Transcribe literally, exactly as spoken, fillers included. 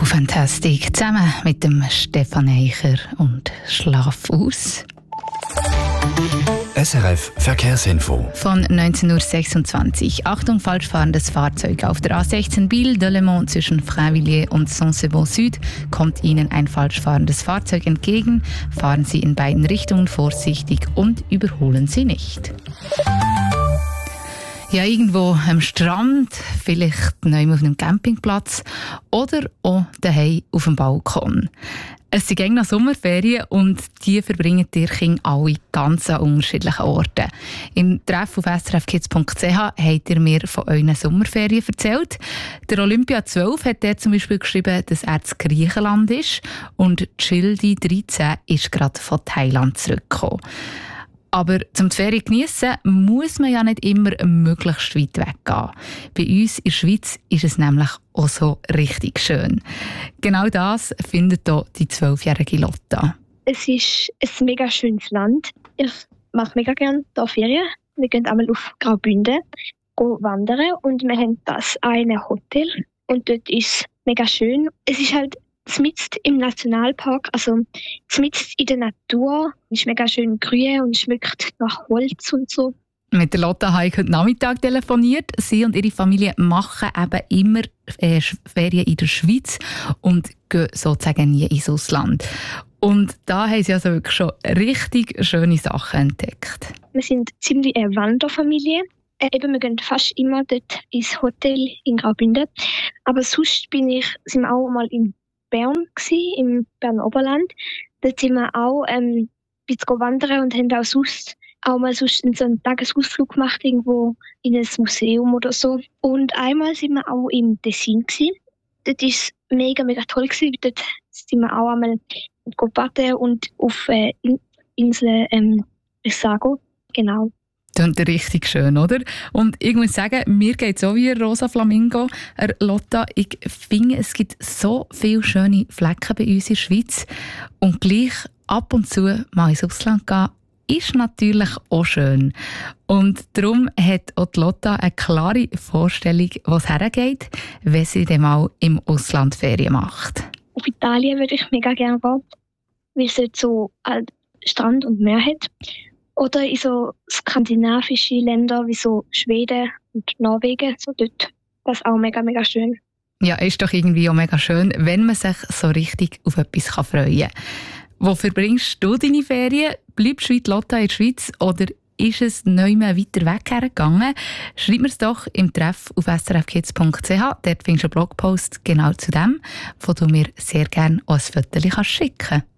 Double Fantastic zusammen mit dem Stefan Eicher und Schlaf aus. S R F Verkehrsinfo. Von neunzehn Uhr sechsundzwanzig. Achtung, falsch fahrendes Fahrzeug. Auf der A sechzehn Biel-Delemont zwischen Frainvilliers und Saint-Seban Süd kommt Ihnen ein falsch fahrendes Fahrzeug entgegen. Fahren Sie in beiden Richtungen vorsichtig und überholen Sie nicht. Ja, irgendwo am Strand, vielleicht neu auf einem Campingplatz oder auch daheim auf dem Balkon. Es sind gängig noch Sommerferien und die verbringen die Kinder alle ganz an unterschiedlichen Orten. Im Treff auf s r f kids punkt c h habt ihr mir von euren Sommerferien erzählt. Der Olympia zwölf hat dort zum Beispiel geschrieben, dass er zu Griechenland ist und Childi dreizehn ist gerade von Thailand zurückgekommen. Aber zum die Ferien geniessen muss man ja nicht immer möglichst weit weggehen. Bei uns in der Schweiz ist es nämlich auch so richtig schön. Genau das findet hier die zwölfjährige Lotta. Es ist ein mega schönes Land. Ich mache mega gerne hier Ferien. Wir gehen einmal auf Graubünden wandern und wir haben das eine Hotel und dort ist es mega schön. Es ist halt mitten im Nationalpark, also mitten in der Natur. Es ist mega schön grün und schmeckt nach Holz und so. Mit der Lotta habe ich heute Nachmittag telefoniert. Sie und ihre Familie machen eben immer äh, Ferien in der Schweiz und gehen sozusagen nie ins Ausland. Und da haben sie also wirklich schon richtig schöne Sachen entdeckt. Wir sind ziemlich eine Wanderfamilie. Äh, eben, wir gehen fast immer dort ins Hotel in Graubünden. Aber sonst bin ich, sind wir auch mal in Bern gsi, im Berner Oberland. Dort sind wir auch ähm, ein bisschen wandern und haben auch sonst auch mal sonst so einen Tagesausflug gemacht, irgendwo in ein Museum oder so. Und einmal sind wir auch im Tessin gsi. Dort war es mega, mega toll gewesen. Dort sind wir auch einmal baden und auf äh, Insel ähm, Brissago. Genau. Das ist richtig schön, oder? Und ich muss sagen, mir geht es auch wie Rosa Flamingo. Er, Lotta, ich finde, es gibt so viele schöne Flecken bei uns in der Schweiz. Und gleich ab und zu mal ins Ausland gehen, ist natürlich auch schön. Und darum hat auch die Lotta eine klare Vorstellung, wo es hergeht, wenn sie dann mal im Ausland Ferien macht. Auf Italien würde ich mega gerne gehen, weil es dort so halt Strand und Meer hat. Oder in so skandinavische Länder wie so Schweden und Norwegen, so dort. Das ist auch mega, mega schön. Ja, ist doch irgendwie auch mega schön, wenn man sich so richtig auf etwas freuen kann. Wo verbringst du deine Ferien? Bleibst du wie die Lotta in der Schweiz oder ist es neu weiter weg hergegangen? Schreib mir es doch im Treff auf s r f kids punkt c h. Dort findest du einen Blogpost genau zu dem, wo du mir sehr gerne auch ein Foto schicken kannst.